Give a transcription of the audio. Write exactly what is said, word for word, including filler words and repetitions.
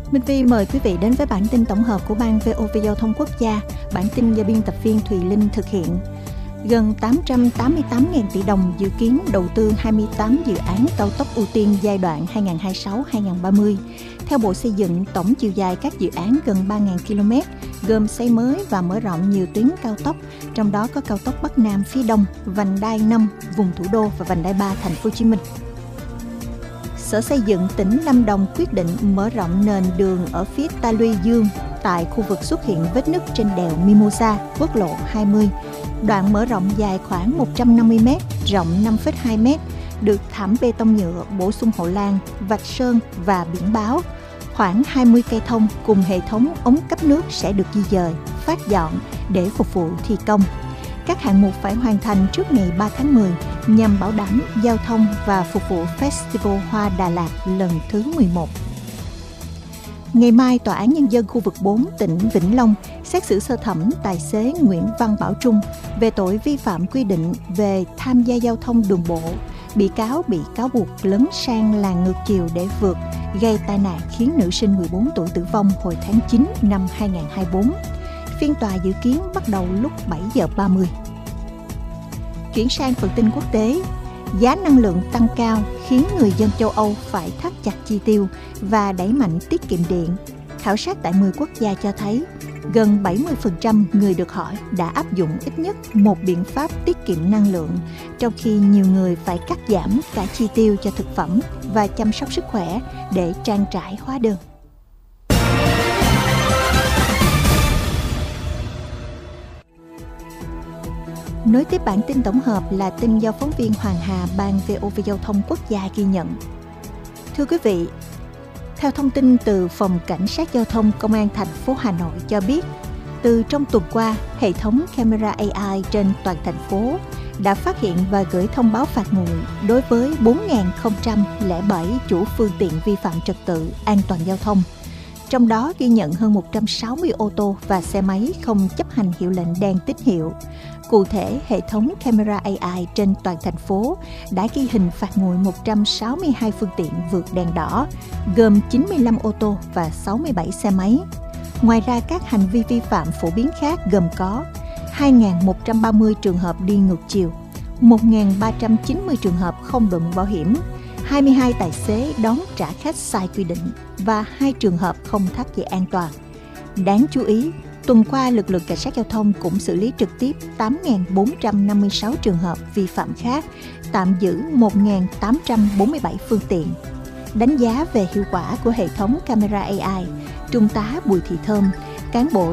Minh Phi mời quý vị đến với bản tin tổng hợp của Ban vê o vê Giao thông Quốc gia. Bản tin do biên tập viên Thùy Linh thực hiện. Gần tám trăm tám mươi tám nghìn tỷ đồng dự kiến đầu tư hai mươi tám dự án cao tốc ưu tiên giai đoạn hai nghìn không trăm hai mươi sáu đến hai nghìn không trăm ba mươi. Theo Bộ Xây dựng, tổng chiều dài các dự án gần ba nghìn ki lô mét, gồm xây mới và mở rộng nhiều tuyến cao tốc, trong đó có cao tốc Bắc Nam phía Đông, vành đai năm vùng thủ đô và vành đai ba thành phố Hồ Chí Minh. Sở Xây dựng tỉnh Lâm Đồng quyết định mở rộng nền đường ở phía ta luy dương tại khu vực xuất hiện vết nứt trên đèo Mimosa, quốc lộ hai mươi. Đoạn mở rộng dài khoảng một trăm năm mươi mét, rộng năm phẩy hai mét, được thảm bê tông nhựa, bổ sung hộ lan, vạch sơn và biển báo. Khoảng hai mươi cây thông cùng hệ thống ống cấp nước sẽ được di dời, phát dọn để phục vụ thi công. Các hạng mục phải hoàn thành trước ngày ba tháng mười nhằm bảo đảm giao thông và phục vụ Festival Hoa Đà Lạt lần thứ mười một. Ngày mai, Tòa án Nhân dân khu vực bốn tỉnh Vĩnh Long xét xử sơ thẩm tài xế Nguyễn Văn Bảo Trung về tội vi phạm quy định về tham gia giao thông đường bộ. Bị cáo bị cáo buộc lấn sang làn ngược chiều để vượt, gây tai nạn khiến nữ sinh mười bốn tuổi tử vong hồi tháng chín năm hai nghìn không trăm hai mươi tư. Phiên tòa dự kiến bắt đầu lúc bảy giờ ba mươi. Chuyển sang phần tin quốc tế, giá năng lượng tăng cao khiến người dân châu Âu phải thắt chặt chi tiêu và đẩy mạnh tiết kiệm điện. Khảo sát tại mười quốc gia cho thấy gần bảy mươi phần trăm người được hỏi đã áp dụng ít nhất một biện pháp tiết kiệm năng lượng, trong khi nhiều người phải cắt giảm cả chi tiêu cho thực phẩm và chăm sóc sức khỏe để trang trải hóa đơn. Nối tiếp bản tin tổng hợp là tin do phóng viên Hoàng Hà, Ban vê o vê Giao thông Quốc gia ghi nhận. Thưa quý vị, theo thông tin từ Phòng Cảnh sát Giao thông Công an thành phố Hà Nội cho biết, từ trong tuần qua, hệ thống camera a i trên toàn thành phố đã phát hiện và gửi thông báo phạt nguội đối với bốn nghìn không trăm lẻ bảy chủ phương tiện vi phạm trật tự an toàn giao thông. Trong đó ghi nhận hơn một trăm sáu mươi ô tô và xe máy không chấp hành hiệu lệnh đèn tín hiệu. Cụ thể, hệ thống camera a i trên toàn thành phố đã ghi hình phạt nguội một trăm sáu mươi hai phương tiện vượt đèn đỏ, gồm chín mươi lăm ô tô và sáu mươi bảy xe máy. Ngoài ra, các hành vi vi phạm phổ biến khác gồm có hai nghìn một trăm ba mươi trường hợp đi ngược chiều, một nghìn ba trăm chín mươi trường hợp không đội mũ bảo hiểm, hai mươi hai tài xế đón trả khách sai quy định và hai trường hợp không thắt dây an toàn. Đáng chú ý, tuần qua, lực lượng cảnh sát giao thông cũng xử lý trực tiếp tám nghìn bốn trăm năm mươi sáu trường hợp vi phạm khác, tạm giữ một nghìn tám trăm bốn mươi bảy phương tiện. Đánh giá về hiệu quả của hệ thống camera a i, Trung tá Bùi Thị Thơm, cán bộ